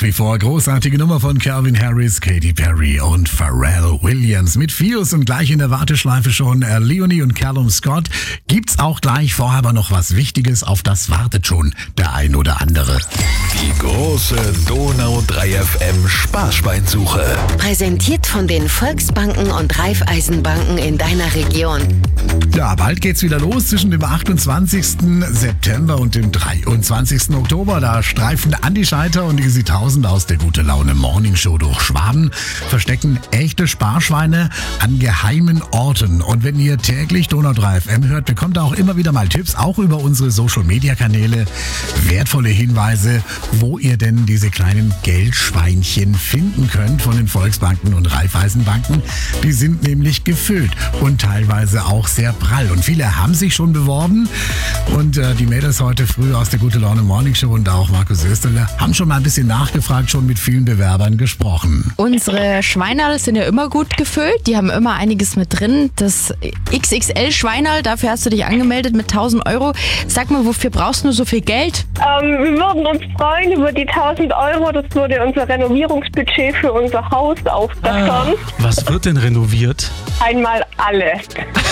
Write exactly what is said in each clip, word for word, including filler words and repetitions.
nach wie vor. Großartige Nummer von Calvin Harris, Katy Perry und Pharrell Williams. Mit Fuse und gleich in der Warteschleife schon äh, Leonie und Callum Scott. Gibt's auch gleich vorher aber noch was Wichtiges, auf das wartet schon der ein oder andere. Die große Donau drei F M Sparschweinsuche. Präsentiert von den Volksbanken und Raiffeisenbanken in deiner Region. Ja, bald geht's wieder los zwischen dem achtundzwanzigsten September und dem dreiundzwanzigsten Oktober. Da streifen Andi Scheiter und Easy Tausend aus der Gute Laune Morning Show durch Schwaben, verstecken echte Sparschweine an geheimen Orten. Und wenn ihr täglich Donau drei F M hört, bekommt ihr auch immer wieder mal Tipps, auch über unsere Social-Media-Kanäle, wertvolle Hinweise, wo ihr denn diese kleinen Geldschweinchen finden könnt von den Volksbanken und Raiffeisenbanken. Die sind nämlich gefüllt und teilweise auch sehr prall. Und viele haben sich schon beworben. Und äh, die Mädels heute früh aus der Gute Laune Morning Show und auch Markus Österle haben schon mal ein bisschen nachgefragt, schon mit vielen Bewerbern gesprochen. Unsere Schweinerl sind ja immer gut gefüllt. Die haben immer einiges mit drin. Das X X L-Schweinerl, dafür hast du dich angemeldet mit tausend Euro. Sag mal, wofür brauchst du so viel Geld? Ähm, wir würden uns freuen über die tausend Euro. Das würde unser Renovierungsbudget für unser Haus aufbessern. Ah, was wird denn renoviert? Einmal alles.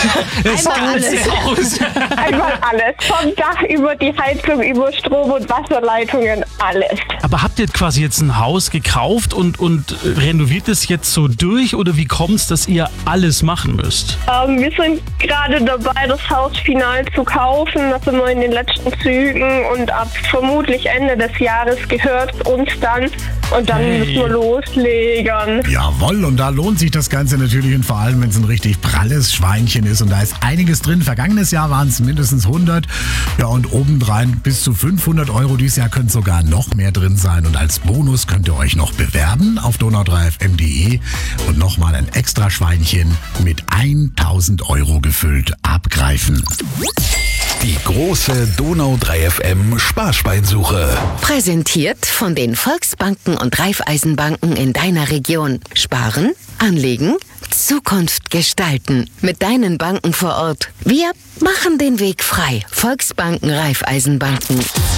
Das Einmal ganze alles. Haus. Einmal alles. Vom Dach über die Heizung, über Strom- und Wasserleitungen, alles. Aber habt ihr quasi jetzt ein Haus gekauft und, und renoviert es jetzt so durch oder wie kommt es, dass ihr alles machen müsst? Ähm, wir sind gerade dabei, das Haus final zu kaufen. Da sind wir in den letzten Zügen und ab vermutlich Ende des Jahres gehört es uns dann. Und dann Hey. müssen wir loslegen. Jawohl, und da lohnt sich das Ganze natürlich und vor allem, wenn es ein richtig pralles Schweinchen ist und da ist einiges drin. Vergangenes Jahr waren es mindestens hundert, ja, und obendrein bis zu fünfhundert Euro. Dieses Jahr könnte sogar noch mehr drin sein und als Bonus könnt ihr euch noch bewerben auf donau drei f m punkt d e und nochmal ein extra Schweinchen mit tausend Euro gefüllt abgreifen. Die große Donau drei F M Sparschweinsuche. Präsentiert von den Volksbanken und Raiffeisenbanken in deiner Region. Sparen, anlegen, Zukunft gestalten. Mit deinen Banken vor Ort. Wir machen den Weg frei. Volksbanken, Raiffeisenbanken.